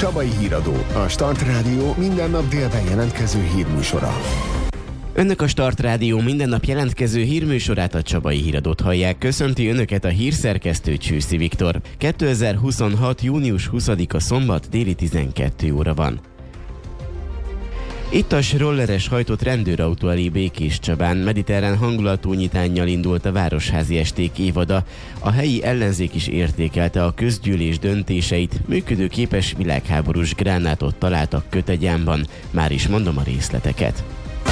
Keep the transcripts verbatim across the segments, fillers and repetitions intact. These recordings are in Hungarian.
Csabai Híradó, a Start Rádió minden nap délben jelentkező hírműsora. Önök a Start Rádió minden nap jelentkező hírműsorát, a Csabai Híradót hallják. Köszönti Önöket a hírszerkesztő Csűszi Viktor. kétezer-huszonhat. június huszadika szombat, déli tizenkét óra van. Ittas rolleres hajtott rendőrautó elé Békéscsabán mediterrán hangulatú nyitánnyal indult a Városházi Esték évada. A helyi ellenzék is értékelte a közgyűlés döntéseit, működőképes világháborús gránátot találtak Kötegyánban. Már is mondom a részleteket.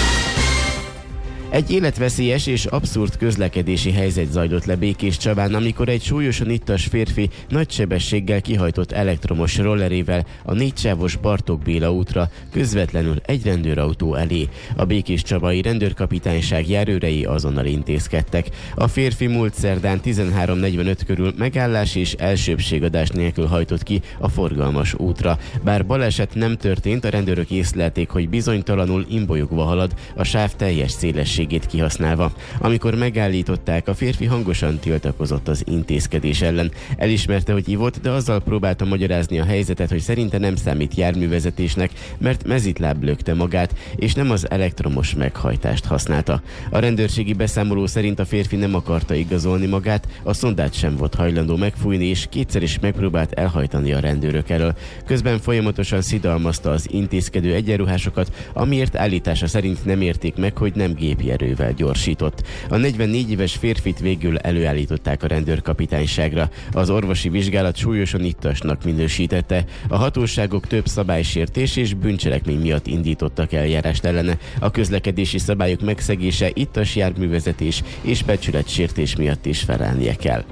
Egy életveszélyes és abszurd közlekedési helyzet zajlott le Békéscsabán, amikor egy súlyosan ittas férfi nagy sebességgel kihajtott elektromos rollerével a négysávos Bartók Béla útra, közvetlenül egy rendőrautó elé. A békéscsabai rendőrkapitányság járőrei azonnal intézkedtek. A férfi múlt szerdán tizenhárom negyvenöt körül megállás és elsőbbségadás nélkül hajtott ki a forgalmas útra. Bár baleset nem történt, a rendőrök észlelték, hogy bizonytalanul imbolyogva halad, a sáv teljes szélességét kihasználva. Amikor megállították, a férfi hangosan tiltakozott az intézkedés ellen. Elismerte, hogy ivott, de azzal próbálta magyarázni a helyzetet, hogy szerinte nem számít járművezetésnek, mert mezitláb lökte magát, és nem az elektromos meghajtást használta. A rendőrségi beszámoló szerint a férfi nem akarta igazolni magát, a szondát sem volt hajlandó megfújni, és kétszer is megpróbált elhajtani a rendőrök elől. Közben folyamatosan szidalmazta az intézkedő egyenruhásokat, amiért állítása szerint nem érték meg, hogy nem gépi erővel gyorsított. A negyvennégy éves férfit végül előállították a rendőrkapitányságra. Az orvosi vizsgálat súlyosan ittasnak minősítette. A hatóságok több szabálysértés és bűncselekmény miatt indítottak eljárást ellene. A közlekedési szabályok megszegése, ittas járművezetés és becsületsértés miatt is felelnie kell.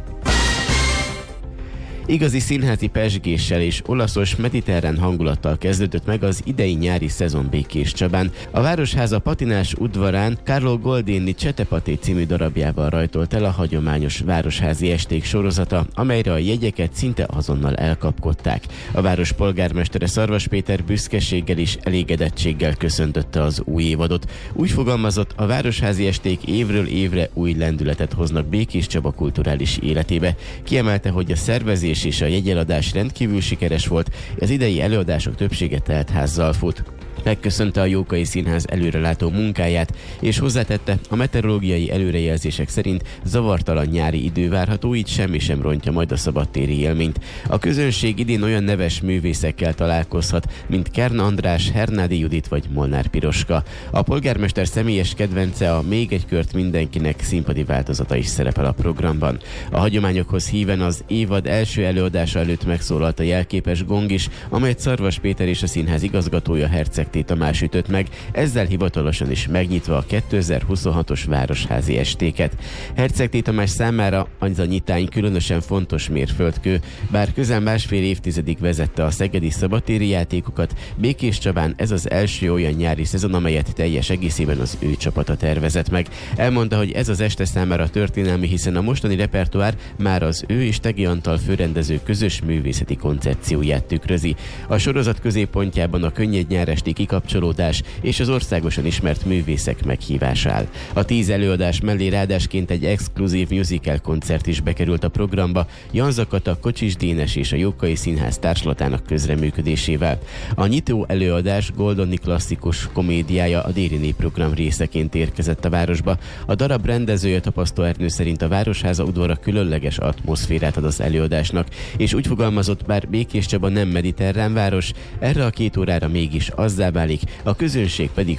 Igazi színházi pezsgéssel és olaszos mediterrán hangulattal kezdődött meg az idei nyári szezon Békéscsabán. A Városháza patinás udvarán Carlo Goldini Csetepaté című darabjával rajtolt el a hagyományos Városházi Esték sorozata, amelyre a jegyeket szinte azonnal elkapkodták. A város polgármestere Szarvas Péter büszkeséggel és elégedettséggel köszöntötte az új évadot. Úgy fogalmazott, a Városházi Esték évről évre új lendületet hoznak Békéscsaba kulturális életébe. Kiemelte, hogy a szervezés és a jegyeladás rendkívül sikeres volt, az idei előadások többsége teltházzal fut. Megköszönte a Jókai Színház előrelátó munkáját, és hozzátette, a meteorológiai előrejelzések szerint zavartalan nyári idő várható, így semmi sem rontja majd a szabadtéri élményt. A közönség idén olyan neves művészekkel találkozhat, mint Kern András, Hernádi Judit vagy Molnár Piroska. A polgármester személyes kedvence, a Még egy kört mindenkinek színpadi változata is szerepel a programban. A hagyományokhoz híven az évad első előadása előtt megszólalt a jelképes gong is, amelyet Szarvas Péter és a színház igazgatója Herceg T. Tamás ütött meg, ezzel hivatalosan is megnyitva a kétezer-huszonhatos Városházi Estéket. Herceg T. Tamás számára az a nyitány különösen fontos mérföldkő, bár közel másfél évtizedig vezette a szegedi szabadtéri játékokat, Békéscsabán ez az első olyan nyári szezon, amelyet teljes egészében az ő csapata tervezett meg. Elmondta, hogy ez az este számára történelmi, hiszen a mostani repertoár már az ő és Tegi Antal főrendező közös művészeti koncepcióját tükrözi. A sorozat középpontjában a könnyed nyáresti kikapcsolódás és az országosan ismert művészek meghívása áll. A tíz előadás mellé ráadásként egy exkluzív musical koncert is bekerült a programba, Jan Zakata, Kocsis Dénes és a Jókai Színház társlatának közreműködésével. A nyitó előadás goldoni klasszikus komédiája, a Déri Népprogram részeként érkezett a városba. A darab rendezője, Tapasztó Ernő szerint a Városháza udvara különleges atmoszférát ad az előadásnak, és úgy fogalmazott, bár Békéscsaba nem mediterrán város, erre a két órára mégis azzá válik, a közönség pedig